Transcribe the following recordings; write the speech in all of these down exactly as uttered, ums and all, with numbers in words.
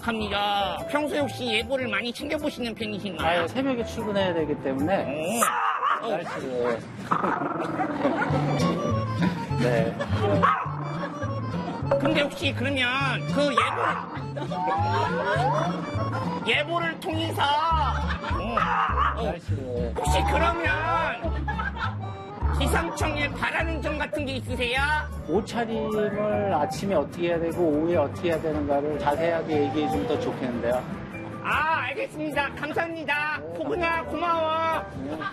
정확합니다. 평소에 혹시 예보를 많이 챙겨보시는 편이신가요? 아, 새벽에 출근해야 되기 때문에 오. 날씨를 네. 근데 혹시 그러면 그 예보를 예보를 통해서 어, 어, 날씨를 혹시 그러면 기상청에 바라는 점 같은 게 있으세요? 옷차림을 아침에 어떻게 해야 되고 오후에 어떻게 해야 되는가를 자세하게 얘기해 주면 더 좋겠는데요. 아, 알겠습니다. 감사합니다. 포근아, 고마워.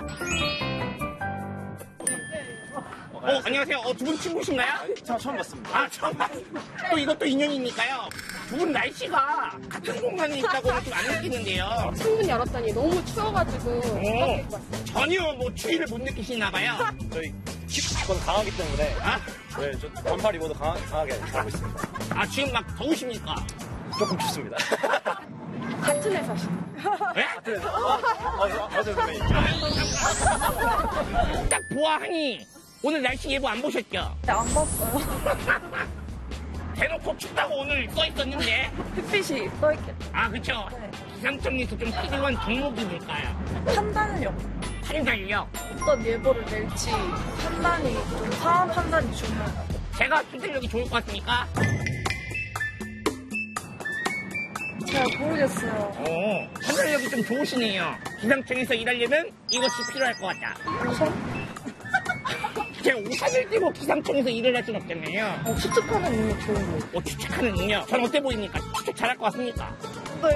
어, 안녕하세요. 어, 두 분 친구신가요? 저 처음 봤습니다. 아, 처음 봤- 또 이것도 인연이니까요. 두 분 날씨가 같은 공간에 있다고는 좀 안 느끼는데요. 창문 열었더니 너무 추워가지고 어, 전혀 뭐 추위를 못 느끼시나 봐요. 저희 킥건 강하기 때문에 아, 네, 저 반팔 입어도 강하, 강하게 하고 있습니다. 아, 지금 막 더우십니까? 조금 춥습니다. 같은 회사 시 네? 어제, 어제 선배님. 딱 보아하니 오늘 날씨 예보 안 보셨죠? 네, 안 봤어요. 대놓고 춥다고 오늘 써 있었는데. 햇빛이 떠있겠다. 아, 그쵸. 네. 기상청에서 좀 필요한 덕목이 뭘까요? 판단력. 판단력. 어떤 예보를 낼지 판단이 좀 상황 판단이 중요하다. 제가 판단력이 좋을 것 같습니까? 잘 모르겠어요. 어, 판단력이 좀 좋으시네요. 기상청에서 일하려면 이것이 필요할 것 같다. 우선 제가 우산을 띄고 기상청에서 일을 할 수는 없겠네요. 어, 추측하는 능력 좋은 거. 어, 추측하는 능력. 전 어때 보입니까? 추측 잘할 것 같습니까? 네.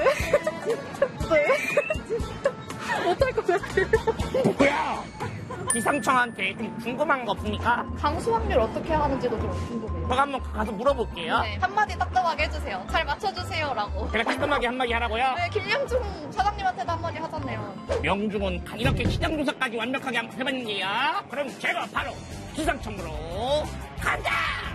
네. 못할 것 같아요. 뭐야? 기상청한테 좀 궁금한 거 없습니까? 방수 확률 어떻게 하는지도 좀 궁금해요. 제가 한번 가서 물어볼게요. 네, 한마디 따끔하게 해주세요. 잘 맞춰주세요라고. 제가 깔끔하게 한마디 하라고요? 네, 김영중 사장님한테도 한마디 하잖아요. 명중은 이렇게 시장조사까지 완벽하게 한번 해봤는데요. 그럼 제가 바로 기상청으로 간다!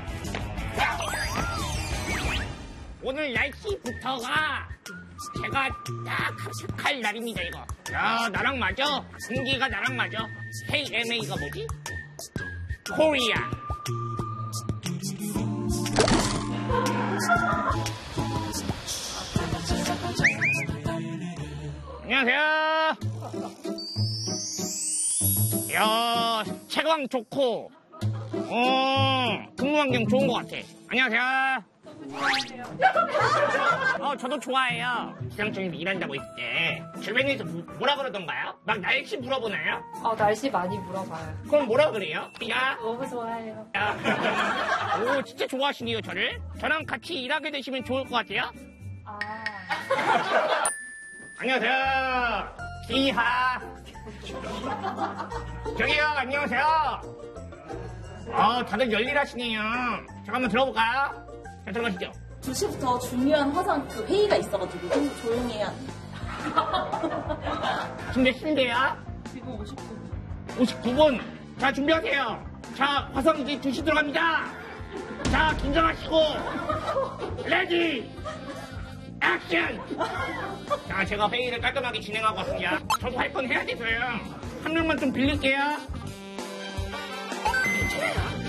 오늘 날씨부터가 제가 딱 합숙할 날입니다, 이거. 야, 나랑 맞아. 공기가 나랑 맞아. 케이엠에이가 뭐지? 코리아. 안녕하세요. 야, 채광 좋고, 어, 근무 환경 좋은 것 같아. 안녕하세요. 어, 저도 좋아해요. 기상청에서 일한다고 했을 때 주변에서 뭐- 뭐라 그러던가요? 막 날씨 물어보나요? 어, 날씨 많이 물어봐요. 그럼 뭐라 그래요? 야, 너무 좋아해요. 야. 오, 진짜 좋아하시네요, 저를. 저랑 같이 일하게 되시면 좋을 것 같아요. 아. 안녕하세요. 기하. 저기요, 안녕하세요. 어, 다들 열일하시네요. 잠깐만 들어볼까요? 자, 들어가시죠. 두 시부터 중요한 화상 그 회의가 있어가지고 계속 조용히 해야 돼. 지금 몇 시인데요? 지금 오십 분. 오십구 분. 자, 준비하세요. 자, 화성기 두 시 들어갑니다. 자, 긴장하시고. 레디. 액션. 자, 제가 회의를 깔끔하게 진행하고 왔습니다. 저도 할 건 해야 돼서요. 한 명만 좀 빌릴게요. 괜찮아요.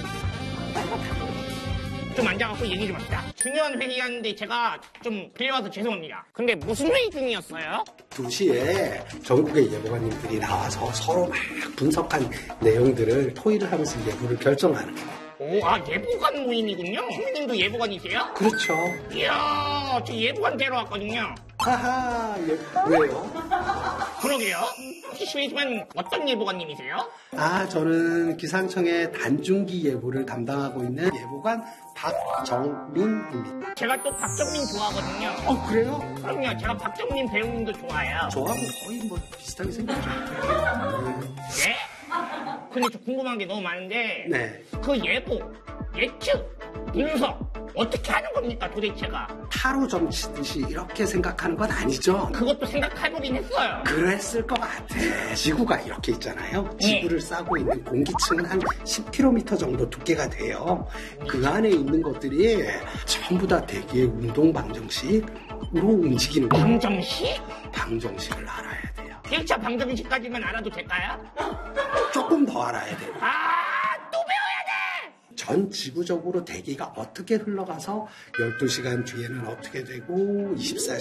좀 앉아갖고 얘기 좀 합시다. 중요한 회의였는데 제가 좀 빌려와서 죄송합니다. 근데 무슨 회의 중이었어요? 두 시에 전국의 예보관님들이 나와서 서로 막 분석한 내용들을 토의를 하면서 예보를 결정하는 거예요. 오, 아, 예보관 모임이군요. 선생님도 예보관이세요? 그렇죠. 이야, 저 예보관 데려 왔거든요. 하하, 예, 왜요? 그러게요. 혹시 실례지만 어떤 예보관님이세요? 아, 저는 기상청의 단중기 예보를 담당하고 있는 예보관 박정민입니다. 제가 또 박정민 좋아하거든요. 어, 그래요? 그럼요, 제가 박정민 배우님도 좋아해요. 저하고 거의 뭐 비슷하게 생겼죠. 네? 근데 저 궁금한 게 너무 많은데 네. 그 예보, 예측, 분석 어떻게 하는 겁니까 도대체가? 타로 점치듯이 이렇게 생각하는 건 아니죠. 그것도 생각해보긴 했어요. 그랬을 것 같아. 지구가 이렇게 있잖아요. 지구를 싸고 있는 공기층은 한 십 킬로미터 정도 두께가 돼요. 그 안에 있는 것들이 전부 다 대기의 운동 방정식으로 움직이는 거예요. 방정식? 방정식을 알아야 돼요. 일 차 방정식까지만 알아도 될까요? 조금 더 알아야 돼요. 아, 또 배워야 돼! 전 지구적으로 대기가 어떻게 흘러가서 열두 시간 뒤에는 어떻게 되고 이십사